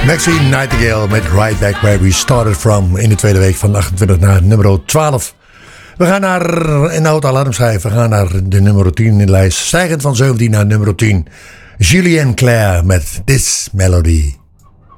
Maxine Nightingale met Right Back Where We Started From in de tweede week van 28 naar nummer 12. We gaan naar een oud alarmschijf. We gaan naar de nummer 10 in de lijst. Stijgend van 17 naar nummer 10. Julien Clerc met This Melody.